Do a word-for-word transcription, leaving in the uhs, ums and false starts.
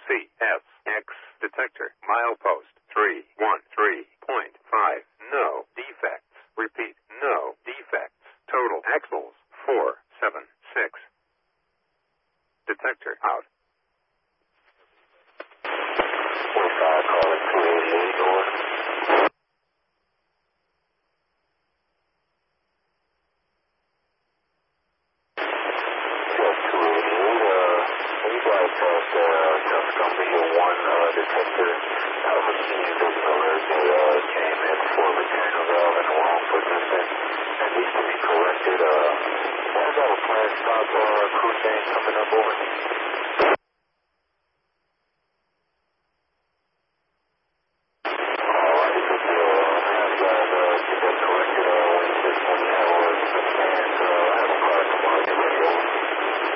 C S X detector. Milepost three one three point five. No defects. Repeat. No defects. Total axles four seven six. Detector out. forty-five calling two eighty-eight north. Yes, two eighty-eight. Uh, you guys have uh, Tuscumbia one uh, detector. Uh, machine doesn't alert me. Uh, came in for material valve in the wrong position. That needs to be corrected. Uh, you guys have a planned stop uh, crew change coming up over?